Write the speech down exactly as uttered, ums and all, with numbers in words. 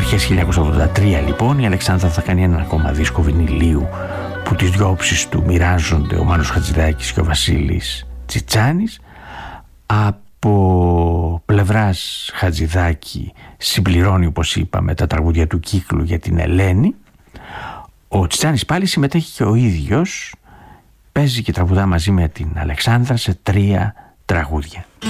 αρχές χίλια εννιακόσια ογδόντα τρία λοιπόν η Αλεξάνδρα θα κάνει ένα ακόμα δίσκο βινιλίου που τις δυο όψεις του μοιράζονται ο Μάνος Χατζηδάκης και ο Βασίλης Τσιτσάνης. Από πλευράς Χατζηδάκη συμπληρώνει, όπως είπαμε, τα τραγούδια του κύκλου για την Ελένη. Ο Τσιτσάνης πάλι συμμετέχει και ο ίδιος, παίζει και τραγουδά μαζί με την Αλεξάνδρα σε τρία τραγούδια.